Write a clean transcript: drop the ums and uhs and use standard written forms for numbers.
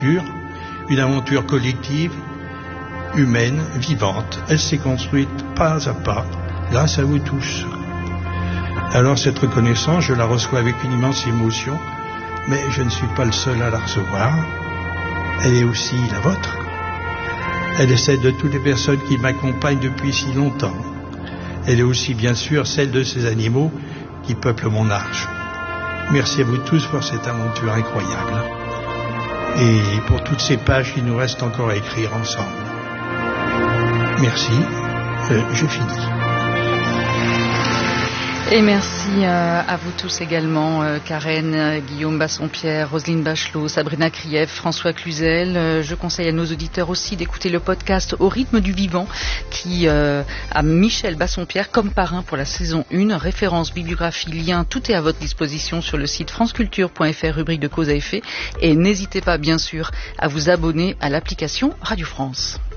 Une aventure collective, humaine, vivante. Elle s'est construite pas à pas, grâce à vous tous. Alors cette reconnaissance, je la reçois avec une immense émotion, mais je ne suis pas le seul à la recevoir. Elle est aussi la vôtre. Elle est celle de toutes les personnes qui m'accompagnent depuis si longtemps. Elle est aussi bien sûr celle de ces animaux qui peuplent mon arche. Merci à vous tous pour cette aventure incroyable. Et pour toutes ces pages qui nous restent encore à écrire ensemble. Merci, je finis. Et merci à vous tous également, Karen, Guillaume Bassompierre, Roselyne Bachelot, Sabrina Krief, François Cluzel. Je conseille à nos auditeurs aussi d'écouter le podcast Au rythme du vivant qui a Michel Bassompierre comme parrain pour la saison 1. Référence, bibliographie, lien, tout est à votre disposition sur le site franceculture.fr, rubrique de cause à effet. Et n'hésitez pas bien sûr à vous abonner à l'application Radio France.